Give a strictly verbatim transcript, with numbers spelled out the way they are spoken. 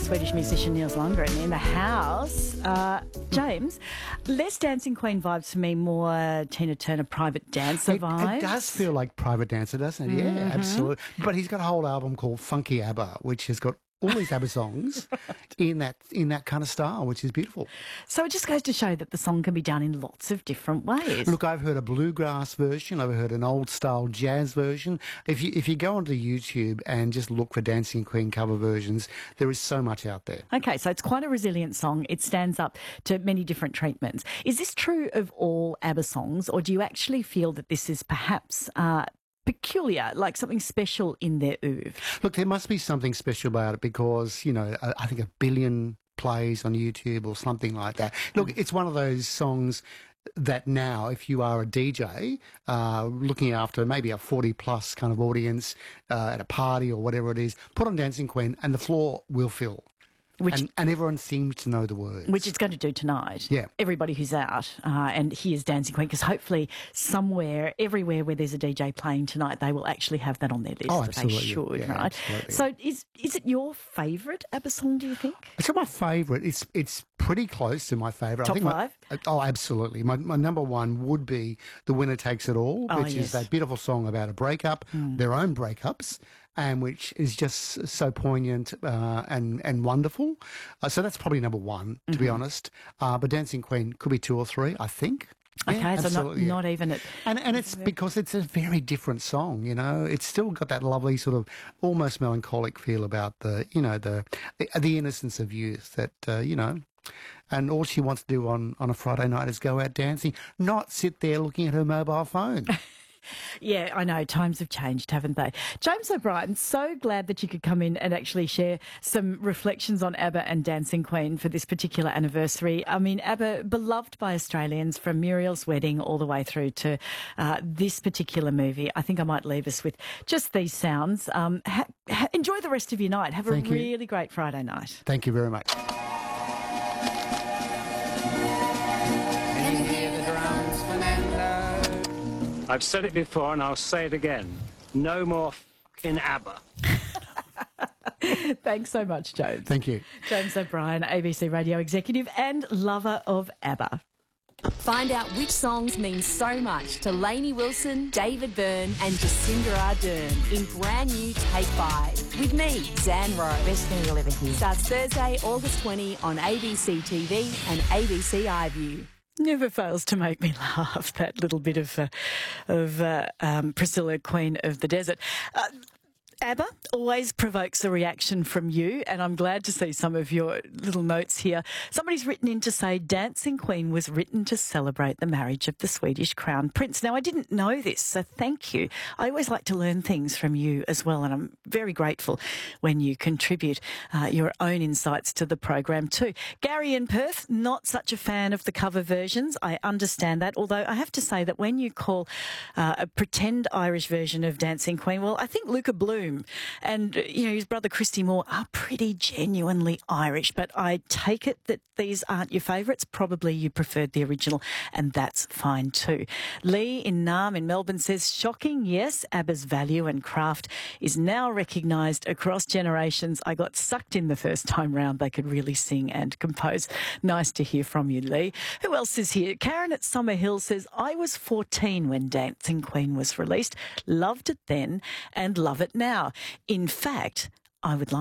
Swedish musician Nils Lundgren in the house. Uh, James, less Dancing Queen vibes for me, more Tina Turner Private Dancer It, vibes. it does feel like Private Dancer, doesn't it? Yeah, Mm-hmm. absolutely. But he's got a whole album called Funky ABBA, which has got all these ABBA songs in that in that kind of style, which is beautiful. So it just goes to show that the song can be done in lots of different ways. Look, I've heard a bluegrass version. I've heard an old-style jazz version. If you if you go onto YouTube and just look for Dancing Queen cover versions, there is so much out there. Okay, so it's quite a resilient song. It stands up to many different treatments. Is this true of all ABBA songs, or do you actually feel that this is perhaps uh, peculiar, like something special in their oeuvre? Look, there must be something special about it because, you know, I, I think a billion plays on YouTube or something like that. Look, it's one of those songs that now, if you are a D J uh, looking after maybe a forty plus kind of audience uh, at a party or whatever it is, put on Dancing Queen and the floor will fill. Which, and, and everyone seems to know the words. Which it's going to do tonight. Yeah. Everybody who's out uh, and hears Dancing Queen, because hopefully somewhere, everywhere where there's a D J playing tonight, they will actually have that on their list. Oh, that absolutely. They should, yeah, right? Absolutely. So is is it your favourite ABBA song, do you think? It's not my favourite. It's it's pretty close to my favourite. Top I think five? My, oh, absolutely. My my number one would be The Winner Takes It All, Oh, which yes. is that beautiful song about a breakup, Mm. their own breakups, and which is just so poignant uh, and and wonderful. Uh, so that's probably number one, to Mm-hmm. be honest. Uh, but Dancing Queen could be two or three, I think. Okay, Yeah, so not, absolutely, yeah. not even at... And and it's because it's a very different song, you know. It's still got that lovely sort of almost melancholic feel about the, you know, the the, the innocence of youth that, uh, you know, and all she wants to do on, on a Friday night is go out dancing, not sit there looking at her mobile phone. Yeah, I know. Times have changed, haven't they? James O'Brien, so glad that you could come in and actually share some reflections on ABBA and Dancing Queen for this particular anniversary. I mean, ABBA, beloved by Australians from Muriel's Wedding all the way through to uh, this particular movie. I think I might leave us with just these sounds. Um, ha- ha- enjoy the rest of your night. Have Thank a you. really great Friday night. Thank you very much. Can you hear the drums, Fernando? I've said it before and I'll say it again. No more f***ing ABBA. Thanks so much, James. Thank you. James O'Brien, A B C radio executive and lover of ABBA. Find out which songs mean so much to Lainey Wilson, David Byrne and Jacinda Ardern in brand new Take Five. With me, Zan Rowe. Best thing you'll ever hear. Starts Thursday, August twentieth on A B C T V and A B C iView. Never fails to make me laugh, that little bit of uh, of uh, um, Priscilla, Queen of the Desert. Uh, ABBA always provokes a reaction from you, and I'm glad to see some of your little notes here. Somebody's written in to say Dancing Queen was written to celebrate the marriage of the Swedish Crown Prince. Now, I didn't know this, so thank you. I always like to learn things from you as well, and I'm very grateful when you contribute uh, your own insights to the program too. Gary in Perth, not such a fan of the cover versions. I understand that, although I have to say that when you call uh, a pretend Irish version of Dancing Queen, well, I think Luca Bloom and, you know, his brother Christy Moore are pretty genuinely Irish, but I take it that these aren't your favourites. Probably you preferred the original, and that's fine too. Lee in Naarm in Melbourne says, shocking, yes, ABBA's value and craft is now recognised across generations. I got sucked in the first time round. They could really sing and compose. Nice to hear from you, Lee. Who else is here? Karen at Summerhill says, I was fourteen when Dancing Queen was released. Loved it then and love it now. In fact, I would like